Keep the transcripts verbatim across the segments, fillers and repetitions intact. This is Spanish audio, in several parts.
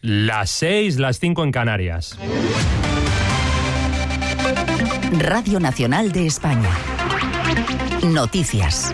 Las seis, las cinco en Canarias. Radio Nacional de España. Noticias.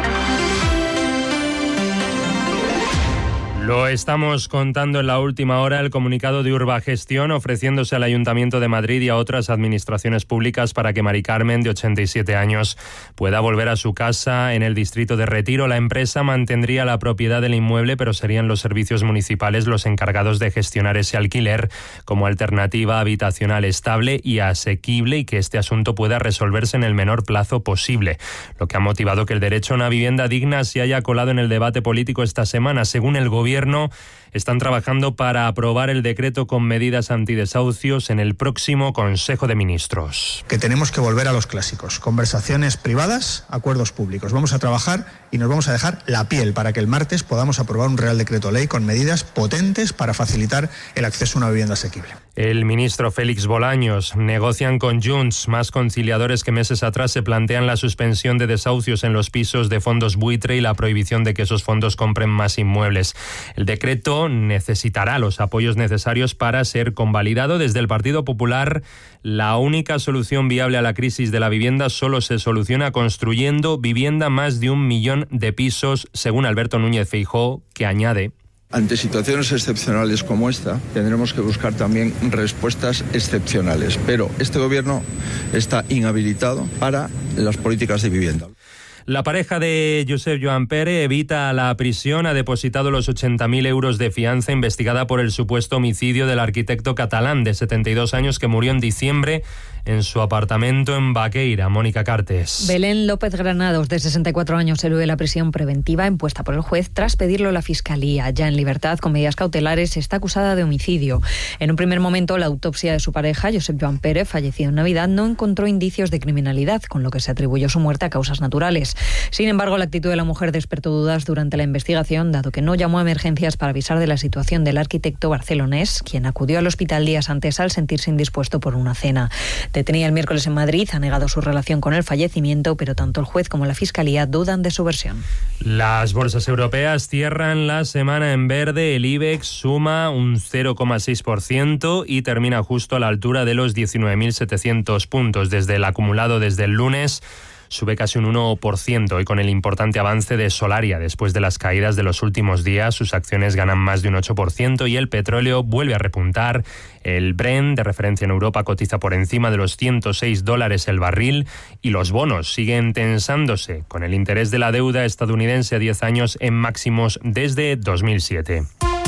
Lo estamos contando en la última hora, el comunicado de Urbagestión ofreciéndose al Ayuntamiento de Madrid y a otras administraciones públicas para que Mari Carmen, de ochenta y siete años, pueda volver a su casa en el distrito de Retiro. La empresa mantendría la propiedad del inmueble, pero serían los servicios municipales los encargados de gestionar ese alquiler como alternativa habitacional estable y asequible, y que este asunto pueda resolverse en el menor plazo posible, lo que ha motivado que el derecho a una vivienda digna se haya colado en el debate político esta semana. Según el gobierno, están trabajando para aprobar el decreto con medidas antidesahucios en el próximo Consejo de Ministros. Que tenemos que volver a los clásicos, conversaciones privadas, acuerdos públicos. Vamos a trabajar y nos vamos a dejar la piel para que el martes podamos aprobar un Real Decreto Ley con medidas potentes para facilitar el acceso a una vivienda asequible. El ministro Félix Bolaños: negocian con Junts, más conciliadores que meses atrás se plantean la suspensión de desahucios en los pisos de fondos buitre y la prohibición de que esos fondos compren más inmuebles. El decreto necesitará los apoyos necesarios para ser convalidado. Desde el Partido Popular, la única solución viable a la crisis de la vivienda solo se soluciona construyendo vivienda, más de un millón de pisos, según Alberto Núñez Feijóo, que añade: ante situaciones excepcionales como esta, tendremos que buscar también respuestas excepcionales, pero este gobierno está inhabilitado para las políticas de vivienda. La pareja de Josep Joan Pere evita la prisión. Ha depositado los ochenta mil euros de fianza, investigada por el supuesto homicidio del arquitecto catalán de setenta y dos años que murió en diciembre en su apartamento en Baqueira. Mónica Cartes. Belén López Granados, de sesenta y cuatro años, elude la prisión preventiva impuesta por el juez tras pedirlo a la Fiscalía. Ya en libertad, con medidas cautelares, está acusada de homicidio. En un primer momento, la autopsia de su pareja, Josep Joan Pere, fallecido en Navidad, no encontró indicios de criminalidad, con lo que se atribuyó su muerte a causas naturales. Sin embargo, la actitud de la mujer despertó dudas durante la investigación, dado que no llamó a emergencias para avisar de la situación del arquitecto barcelonés, quien acudió al hospital días antes al sentirse indispuesto por una cena. Detenida el miércoles en Madrid, ha negado su relación con el fallecimiento, pero tanto el juez como la Fiscalía dudan de su versión. Las bolsas europeas cierran la semana en verde. El IBEX suma un cero coma seis por ciento y termina justo a la altura de los diecinueve mil setecientos puntos. Desde el acumulado desde el lunes sube casi un uno por ciento, y con el importante avance de Solaria después de las caídas de los últimos días, sus acciones ganan más de un ocho por ciento y el petróleo vuelve a repuntar. El Brent, de referencia en Europa, cotiza por encima de los ciento seis dólares el barril y los bonos siguen tensándose, con el interés de la deuda estadounidense a diez años en máximos desde dos mil siete.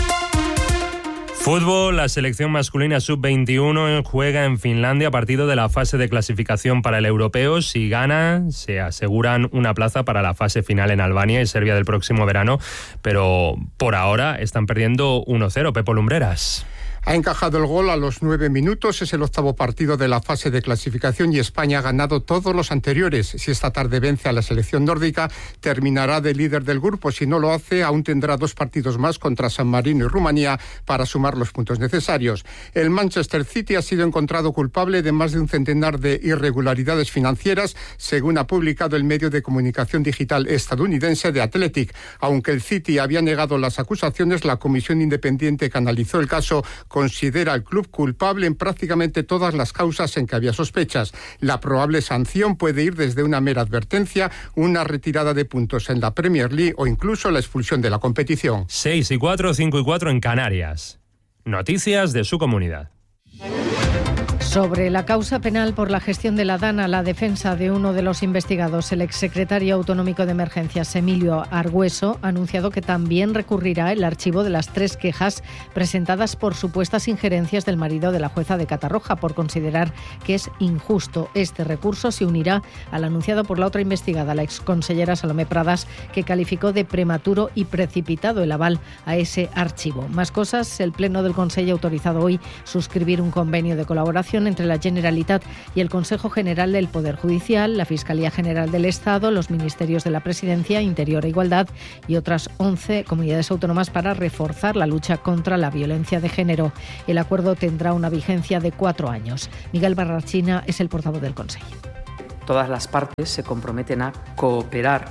Fútbol, la selección masculina sub veintiuno juega en Finlandia partido de la fase de clasificación para el europeo. Si gana, se aseguran una plaza para la fase final en Albania y Serbia del próximo verano, pero por ahora están perdiendo uno cero. Pepo Lumbreras. Ha encajado el gol a los nueve minutos, es el octavo partido de la fase de clasificación y España ha ganado todos los anteriores. Si esta tarde vence a la selección nórdica, terminará de líder del grupo. Si no lo hace, aún tendrá dos partidos más contra San Marino y Rumanía para sumar los puntos necesarios. El Manchester City ha sido encontrado culpable de más de un centenar de irregularidades financieras, según ha publicado el medio de comunicación digital estadounidense The Athletic. Aunque el City había negado las acusaciones, la comisión independiente que analizó el caso considera al club culpable en prácticamente todas las causas en que había sospechas. La probable sanción puede ir desde una mera advertencia, una retirada de puntos en la Premier League o incluso la expulsión de la competición. seis y cuatro, cinco y cuatro en Canarias. Noticias de su comunidad. Sobre la causa penal por la gestión de la DANA, la defensa de uno de los investigados, el exsecretario autonómico de Emergencias, Emilio Argüeso, ha anunciado que también recurrirá el archivo de las tres quejas presentadas por supuestas injerencias del marido de la jueza de Catarroja, por considerar que es injusto. Este recurso se unirá al anunciado por la otra investigada, la exconsellera Salomé Pradas, que calificó de prematuro y precipitado el aval a ese archivo. Más cosas, el Pleno del Consejo ha autorizado hoy suscribir un convenio de colaboración entre la Generalitat y el Consejo General del Poder Judicial, la Fiscalía General del Estado, los Ministerios de la Presidencia, Interior e Igualdad y otras once comunidades autónomas para reforzar la lucha contra la violencia de género. El acuerdo tendrá una vigencia de cuatro años. Miguel Barrachina es el portavoz del Consejo. Todas las partes se comprometen a cooperar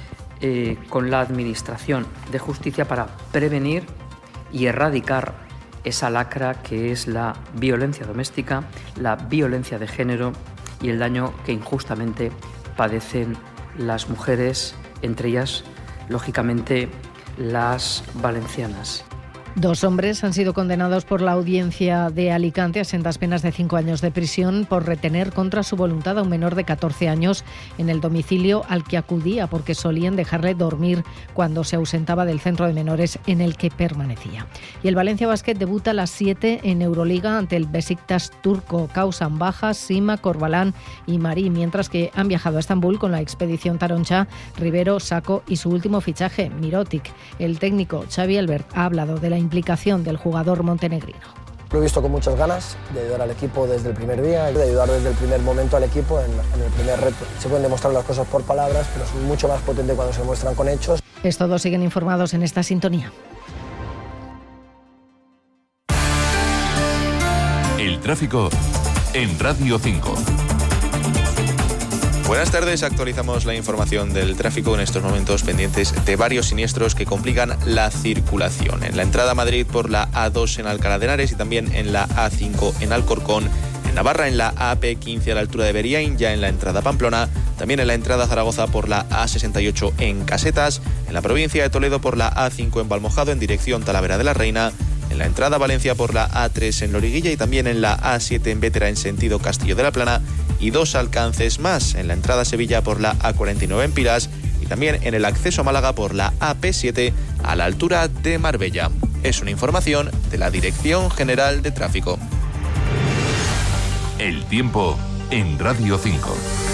eh, con la Administración de Justicia para prevenir y erradicar esa lacra que es la violencia doméstica, la violencia de género y el daño que injustamente padecen las mujeres, entre ellas, lógicamente, las valencianas. Dos hombres han sido condenados por la audiencia de Alicante a sendas penas de cinco años de prisión por retener contra su voluntad a un menor de catorce años en el domicilio al que acudía porque solían dejarle dormir cuando se ausentaba del centro de menores en el que permanecía. Y el Valencia Basket debuta a las siete en Euroliga ante el Besiktas turco. Causan bajas Sima, Corbalán y Marí, mientras que han viajado a Estambul con la expedición Taroncha, Rivero, Sacco y su último fichaje, Mirotic. El técnico Xavi Albert ha hablado de la implicación del jugador montenegrino. Lo he visto con muchas ganas de ayudar al equipo desde el primer día, de ayudar desde el primer momento al equipo en, en el primer reto. Se pueden demostrar las cosas por palabras, pero es mucho más potente cuando se muestran con hechos. Es todo, siguen informados en esta sintonía. El tráfico en Radio cinco. Buenas tardes, actualizamos la información del tráfico en estos momentos pendientes de varios siniestros que complican la circulación. En la entrada a Madrid por la A dos en Alcalá de Henares y también en la A cinco en Alcorcón, en Navarra en la A P quince a la altura de Beriaín, ya en la entrada a Pamplona, también en la entrada a Zaragoza por la A sesenta y ocho en Casetas, en la provincia de Toledo por la A cinco en Valmojado en dirección Talavera de la Reina, en la entrada a Valencia por la A tres en Loriguilla y también en la A siete en Vétera en sentido Castillo de la Plana, y dos alcances más en la entrada a Sevilla por la A cuarenta y nueve en Piras y también en el acceso a Málaga por la A P siete a la altura de Marbella. Es una información de la Dirección General de Tráfico. El tiempo en Radio cinco.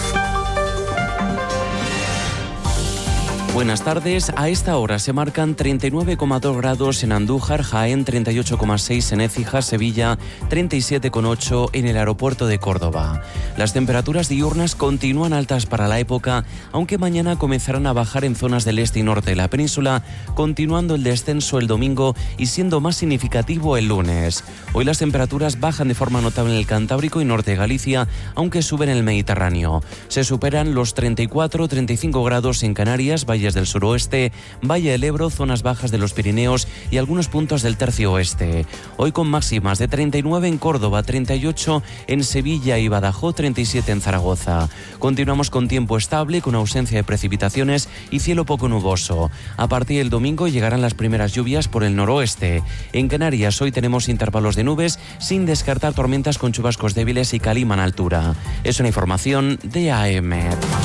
Buenas tardes. A esta hora se marcan treinta y nueve coma dos grados en Andújar, Jaén treinta y ocho coma seis en Écija, Sevilla treinta y siete coma ocho en el aeropuerto de Córdoba. Las temperaturas diurnas continúan altas para la época, aunque mañana comenzarán a bajar en zonas del este y norte de la península, continuando el descenso el domingo y siendo más significativo el lunes. Hoy las temperaturas bajan de forma notable en el Cantábrico y norte de Galicia, aunque suben en el Mediterráneo. Se superan los treinta y cuatro treinta y cinco grados en Canarias, Valle del suroeste, Valle del Ebro, zonas bajas de los Pirineos y algunos puntos del tercio oeste. Hoy con máximas de treinta y nueve en Córdoba, treinta y ocho en Sevilla y Badajoz, treinta y siete en Zaragoza. Continuamos con tiempo estable, con ausencia de precipitaciones y cielo poco nuboso. A partir del domingo llegarán las primeras lluvias por el noroeste. En Canarias hoy tenemos intervalos de nubes, sin descartar tormentas con chubascos débiles y calima en altura. Es una información de A E M E T.